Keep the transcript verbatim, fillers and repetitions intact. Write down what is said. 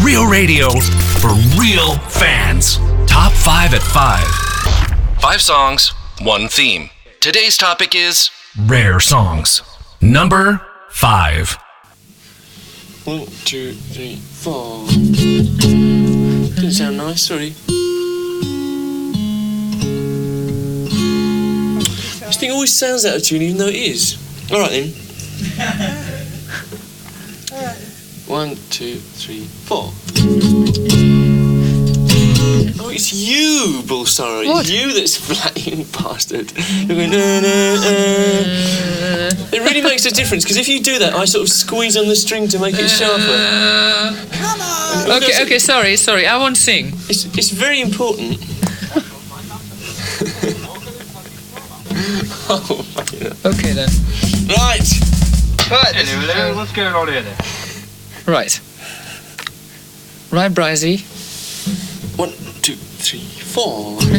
Real radio for real fans. Top five at five. Five songs, one theme. Today's topic is rare songs. Number five. One, two, three, four. Didn't sound nice, sorry. This thing always sounds out of tune even though it is. Alright then. One, two, three, four. Oh, it's you, Bullstarrow. It's you that's flatting bastard. You're going, uh, uh, uh. It really makes a difference, because if you do that, I sort of squeeze on the string to make it sharper. Come on! Okay, okay, sorry, sorry, I won't sing. It's, it's very important. Oh, okay then. Right. Right. Anyway, what's going on here then? Right. Right, Brizzy. One, two, three, four.